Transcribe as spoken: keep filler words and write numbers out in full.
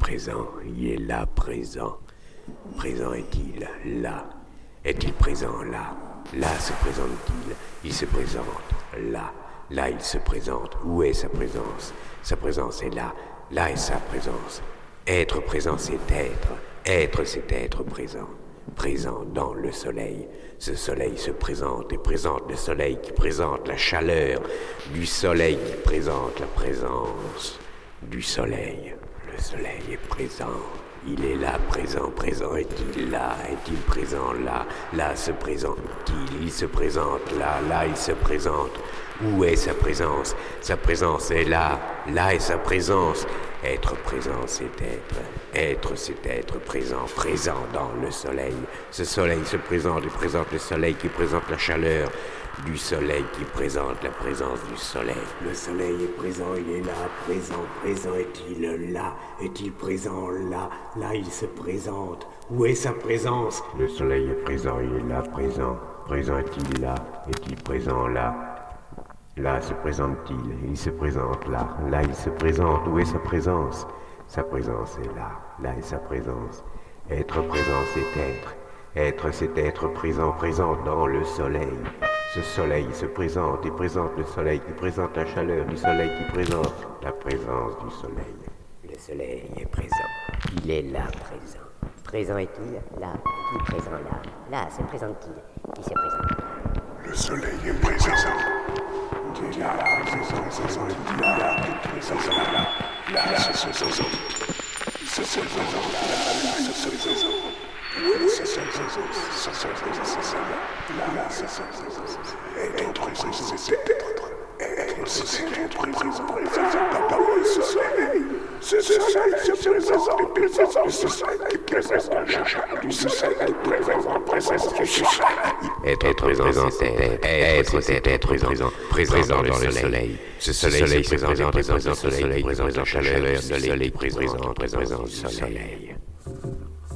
présent, il est là présent. Présent est-il là? Est-il présent là? Là se présente-t-il? Il se présente là. Là il se présente. Où est sa présence? Sa présence est là. Là est sa présence. Être présent, c'est être. Être, c'est être présent. Présent dans le soleil. Ce soleil se présente et présente le soleil qui présente la chaleur du soleil qui présente la présence du soleil. Le soleil est présent. Il est là, présent, présent est-il là? Est-il présent là? Là se présente-t-il? Il se présente là, là il se présente. Où est sa présence? Sa présence est là, là est sa présence. Être présent, c'est être. Être, c'est être présent, présent dans le soleil. Ce soleil se présente et présente le soleil qui présente la chaleur du soleil qui présente la présence du soleil. Le soleil est présent, il est là, présent, présent est-il là? Est-il présent là? Là il se présente. Où est sa présence? Le soleil est présent, il est là, présent. Présent est-il là? Est-il présent là? Là se présente-t-il? Il se présente là. Là il se présente. Où est sa présence? Sa présence est là. Là est sa présence. Être présent, c'est être. Être, c'est être présent, présent dans le soleil. Ce soleil se présente et présente le soleil qui présente la chaleur du soleil qui présente la présence du soleil. Le soleil est présent. Il est là, présent. Présent est-il? Là. Est-il présent là? Là se présente-t-il? Il se présente. Le soleil est présent. Il est là, présent, présent, il est là, présent, là, là, se présente. Il se présente, là, là, se présente. Oui, se présente, se présente, là, là, se présente. Être présent, c'est être. Être, c'est être présent, présent dans le soleil. Ce soleil se présente et présente le soleil qui présente la chaleur du soleil qui présente la présence du soleil. Être présent, c'est être. Être, c'est être présent, présent dans le soleil. Ce soleil se présente et présente le soleil qui présente la chaleur du soleil qui présente la présence du soleil.